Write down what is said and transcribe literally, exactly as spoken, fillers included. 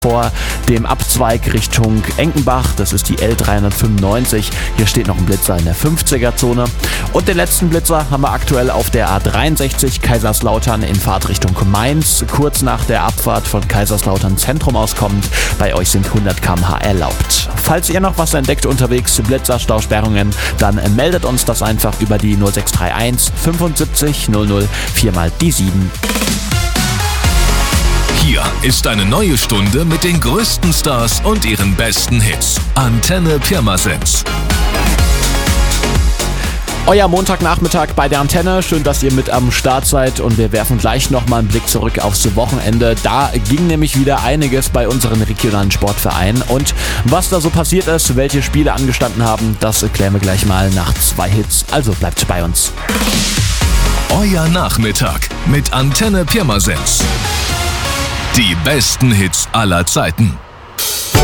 vor dem Abzweig Richtung Enkenbach. Das ist die L dreihundertfünfundneunzig. Hier steht noch ein Blitzer in der fünfziger-Zone. Und den letzten Blitzer haben wir aktuell auf der A dreiundsechzig Kaiserslautern in Fahrtrichtung Mainz. Kurz nach der Abfahrt von Kaiserslautern Zentrum auskommend. Bei euch sind hundert Kilometer pro Stunde erlaubt. Falls ihr noch was entdeckt unterwegs, Blitzer, Stausperrungen, dann meldet uns das einfach über die null sechs drei eins fünfundsiebzig null null vier mal die sieben. Hier ist eine neue Stunde mit den größten Stars und ihren besten Hits. Antenne Pirmasens. Euer Montagnachmittag bei der Antenne. Schön, dass ihr mit am Start seid, und wir werfen gleich nochmal einen Blick zurück aufs Wochenende. Da ging nämlich wieder einiges bei unseren regionalen Sportvereinen, und was da so passiert ist, welche Spiele angestanden haben, das klären wir gleich mal nach zwei Hits. Also bleibt bei uns. Euer Nachmittag mit Antenne Pirmasens. Die besten Hits aller Zeiten.